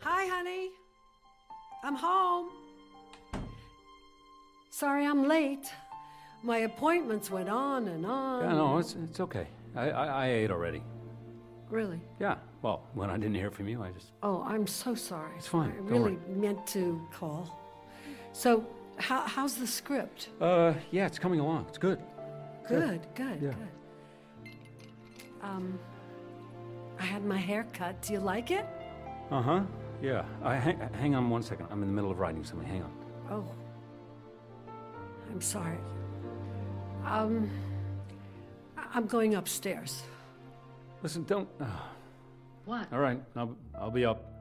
Hi, honey. I'm home. Sorry I'm late. My appointments went on and on. Yeah, no, it's okay. I ate already. Really? Yeah, well, when I didn't hear from you, I just... Oh, I'm so sorry. It's fine. I Don't really worry. meant to call. So, how's the script? Yeah, it's coming along. It's good. Good. Yeah. I had my hair cut. Do you like it? Uh-huh. Yeah. Hang on one second. I'm in the middle of writing something. Hang on. Oh. I'm sorry. I'm going upstairs. Listen, don't... What? All right, I'll be up.